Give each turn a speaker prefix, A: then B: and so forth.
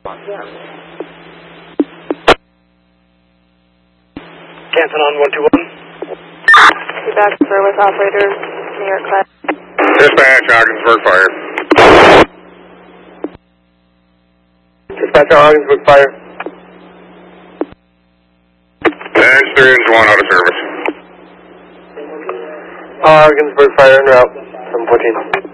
A: Canton on 121.
B: Back with operators, New York class.
C: Dispatch, Ogdensburg Fire.
A: Dispatch, Ogdensburg Fire.
C: Engine 3 and 1 out of service.
A: Ogdensburg Fire en route, 714.